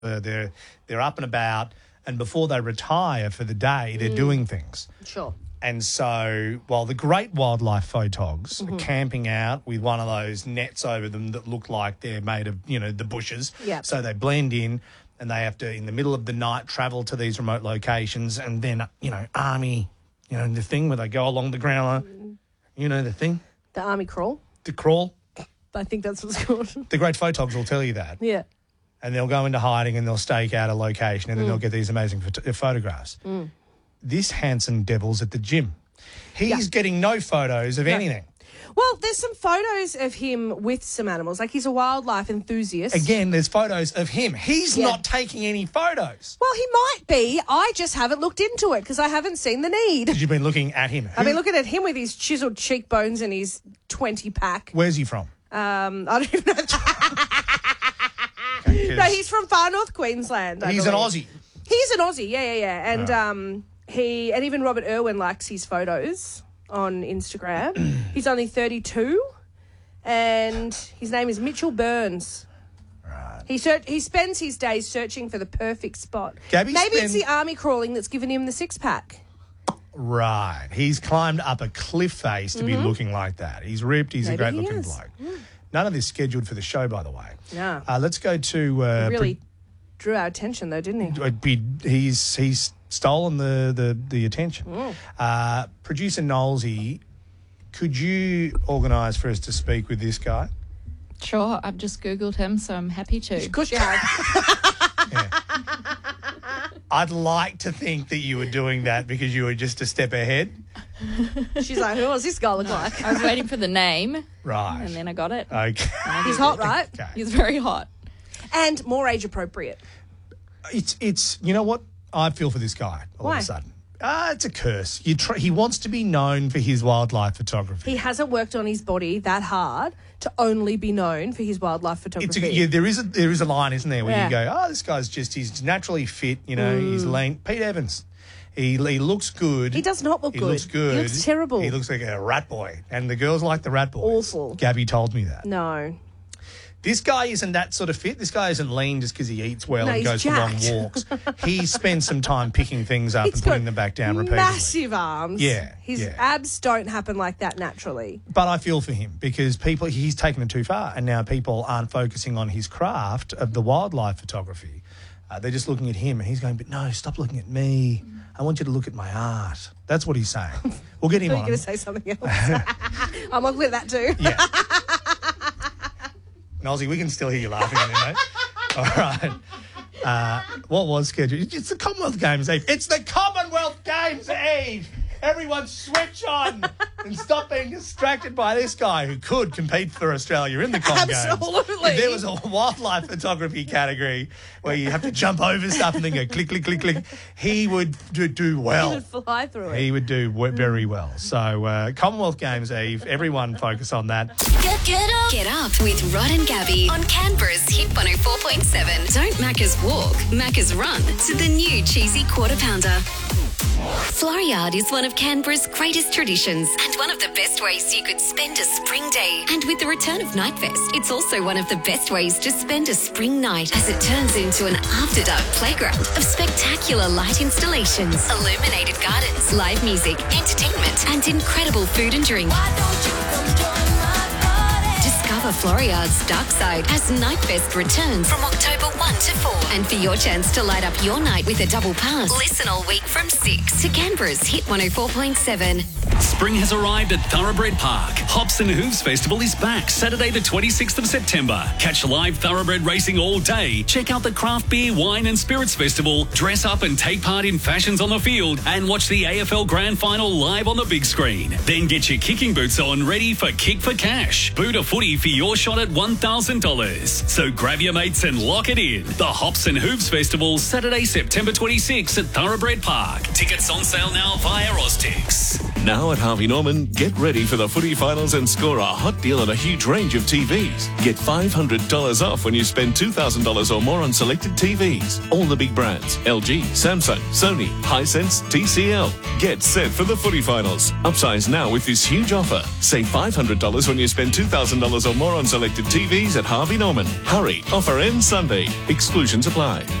they're up and about, and before they retire for the day, they're doing things. Sure. And so while the great wildlife photogs are camping out with one of those nets over them that look like they're made of, the bushes, so they blend in and they have to, in the middle of the night, travel to these remote locations and then, army, the thing where they go along the ground, the thing? The army crawl? The crawl? I think that's what it's called. The great photogs will tell you that. Yeah. And they'll go into hiding and they'll stake out a location and then they'll get these amazing photographs. This handsome devil's at the gym. He's getting no photos of anything. Well, there's some photos of him with some animals. Like, he's a wildlife enthusiast. Again, there's photos of him. He's not taking any photos. Well, he might be. I just haven't looked into it because I haven't seen the need. Because you've been looking at him. I've been looking at him with his chiseled cheekbones and his 20-pack. Where's he from? I don't even know. No, he's from far north Queensland. He's an Aussie. He's an Aussie, yeah. And and even Robert Irwin likes his photos on Instagram. He's only 32, and his name is Mitchell Burns. Right. He spends his days searching for the perfect spot. Maybe it's the army crawling that's given him the six-pack. Right. He's climbed up a cliff face to be looking like that. He's ripped. He's a great-looking bloke. None of this scheduled for the show, by the way. No. Let's go to... he really drew our attention, though, didn't he? He's stolen the attention. Producer Knowlesy, could you organise for us to speak with this guy? Sure, I've just Googled him, so I'm happy to. Of course you have. I'd like to think that you were doing that because you were just a step ahead. She's like, who does this guy look like? I was waiting for the name. Right. And then I got it. Okay. He's hot, right? Okay. He's very hot. And more age appropriate. It's you know what? I feel for this guy all Why? of a sudden. It's a curse. He wants to be known for his wildlife photography. He hasn't worked on his body that hard to only be known for his wildlife photography. There is a line, isn't there, where you go, this guy's he's naturally fit, he's lean. Pete Evans, he looks good. He does not look good. He looks good. He looks terrible. He looks like a rat boy, and the girls like the rat boys. Awful. Gabby told me that. No. This guy isn't that sort of fit. This guy isn't lean just because he eats well and goes jacked. for long walks. He spends some time picking things up and putting them back down repeatedly. Massive arms. Yeah. His abs don't happen like that naturally. But I feel for him because he's taken it too far, and now people aren't focusing on his craft of the wildlife photography. They're just looking at him, and he's going, but no, stop looking at me. I want you to look at my art. That's what he's saying. We'll get him on. You're going to say something else. I'm looking at that too. Yeah. Nolsey, we can still hear you laughing at me, mate. All right. What was scheduled? It's the Commonwealth Games Eve. It's the Commonwealth Games Eve. Everyone switch on and stop being distracted by this guy who could compete for Australia in the Com Games. Absolutely. If there was a wildlife photography category where you have to jump over stuff and then go click, click, click, click, he would do well. He would fly through it. He would do very well. So Commonwealth Games Eve, everyone focus on that. Get up with Rod and Gabby on Canberra's Hit 104.7. Don't Macca's walk, Macca's run to the new cheesy quarter pounder. Floriade is one of Canberra's greatest traditions and one of the best ways you could spend a spring day. And with the return of Nightfest, it's also one of the best ways to spend a spring night as it turns into an after-dark playground of spectacular light installations, illuminated gardens, live music, entertainment, and incredible food and drink. Discover Floriade's dark side as Nightfest returns from October 1 to 4. And for your chance to light up your night with a double pass, listen all week from 6 to Canberra's Hit 104.7. Spring has arrived at Thoroughbred Park. Hops and Hooves Festival is back Saturday the 26th of September. Catch live thoroughbred racing all day. Check out the Craft Beer, Wine and Spirits Festival. Dress up and take part in fashions on the field and watch the AFL Grand Final live on the big screen. Then get your kicking boots on ready for Kick for Cash. Boot a footy for your shot at $1,000. So grab your mates and lock it in. The Hops and Hooves Festival, Saturday, September 26th at Thoroughbred Park. Tickets on sale now via Oztix. Now at Harvey Norman, get ready for the footy finals and score a hot deal on a huge range of TVs. Get $500 off when you spend $2,000 or more on selected TVs. All the big brands: LG, Samsung, Sony, Hisense, TCL. Get set for the footy finals. Upsize now with this huge offer. Save $500 when you spend $2,000 or more on selected TVs at Harvey Norman. Hurry, offer ends Sunday. Exclusions apply.